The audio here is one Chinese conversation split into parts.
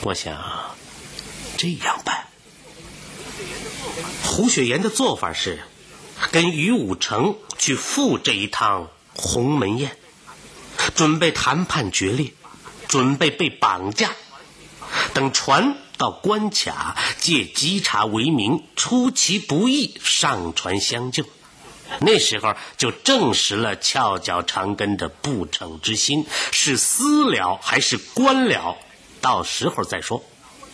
我想这样办。胡雪岩的做法是跟于武城去赴这一趟鸿门宴，准备谈判决裂，准备被绑架，等船到关卡，借稽查为名，出其不意上船相救。那时候就证实了翘脚长根的不逞之心，是私了还是官了，到时候再说。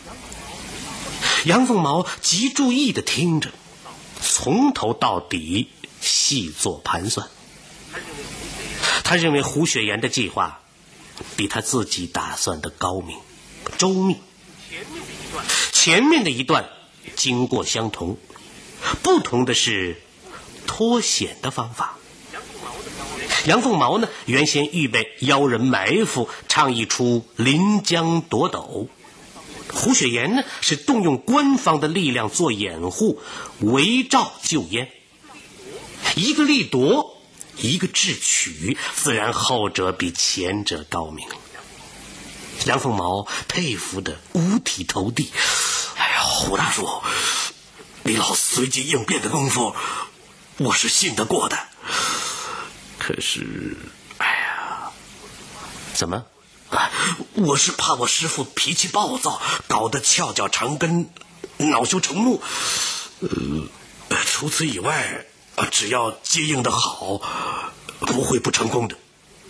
杨凤毛极注意地听着，从头到底细做盘算。他认为胡雪岩的计划比他自己打算的高明周密，前面的一段经过相同，不同的是脱险的方法。杨凤毛呢，原先预备邀人埋伏，倡议出临江夺斗。胡雪岩呢，是动用官方的力量做掩护，围赵救燕。一个力夺，一个智取，自然后者比前者高明。杨凤毛佩服得五体投地。哎呀，胡大叔，李老随机应变的功夫，我是信得过的。可是，哎呀，怎么？我是怕我师父脾气暴躁，搞得翘脚长根，恼羞成怒。除此以外，只要接应得好，不会不成功的。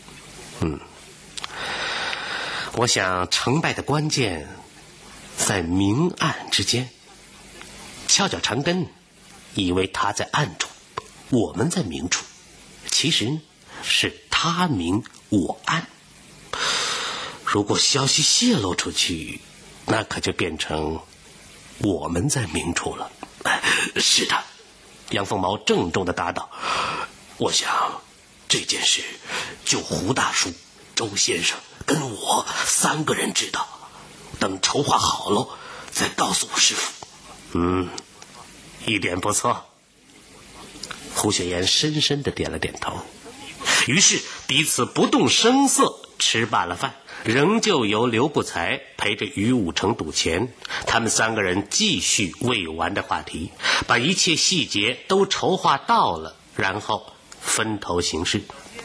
我想成败的关键在明暗之间。翘脚长根以为他在暗处，我们在明处，其实是他明我暗。如果消息泄露出去，那可就变成我们在明处了。是的，杨凤毛郑重地答道。我想这件事就胡大叔、周先生跟我3个人知道，等筹划好了再告诉我师父。一点不错。胡雪岩深深地点了点头。于是彼此不动声色吃罢了饭，仍旧由刘不才陪着于武城赌钱。他们3个人继续未完的话题，把一切细节都筹划到了，然后分头行事。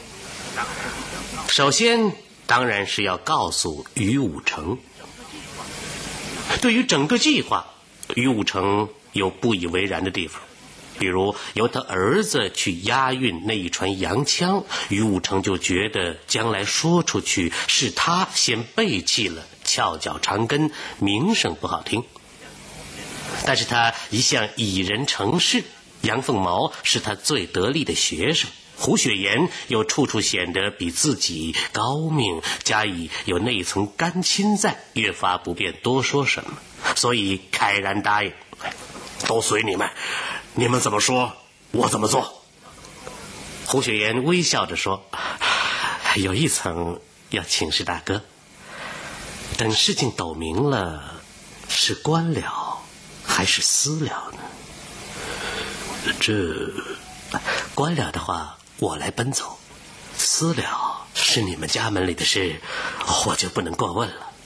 首先当然是要告诉于武城。对于整个计划，于武城有不以为然的地方，比如由他儿子去押运那一船洋枪，于武城就觉得将来说出去是他先背弃了翘脚长根，名声不好听。但是他一向以人成事，杨凤毛是他最得力的学生，胡雪岩又处处显得比自己高明，加以有那一层干亲在，越发不便多说什么，所以慨然答应。都随你们，你们怎么说我怎么做。胡雪岩微笑着说，有一层要请示大哥，等事情抖明了，是官了还是私了呢？这官了的话我来奔走，私了是你们家门里的事，我就不能过问了。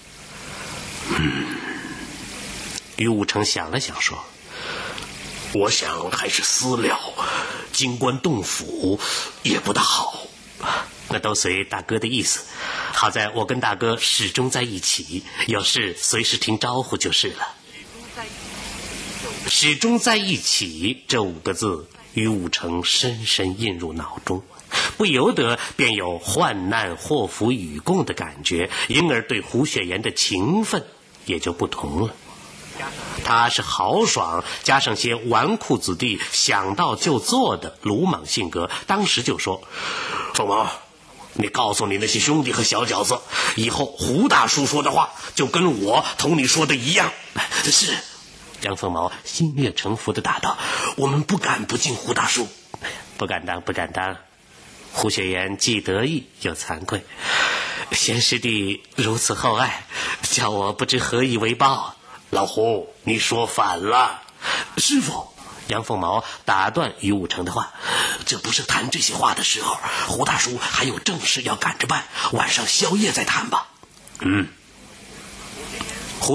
于武城想了想说，我想还是私了，京官动府也不大好。那都随大哥的意思，好在我跟大哥始终在一起，有事随时听招呼就是了。始终在一起这5个字，于武城深深印入脑中，不由得便有患难祸福与共的感觉，因而对胡雪岩的情分也就不同了。他是豪爽，加上些纨绔子弟想到就做的鲁莽性格，当时就说，凤毛，你告诉你那些兄弟和小饺子，以后胡大叔说的话就跟我同你说的一样。是。杨凤毛心悦诚服地答道，我们不敢不敬胡大叔。不敢当不敢当。胡雪岩既得意又惭愧，贤师弟如此厚爱，叫我不知何以为报。老胡，你说反了。师父，杨凤毛打断于武城的话，这不是谈这些话的时候，胡大叔还有正事要赶着办，晚上宵夜再谈吧。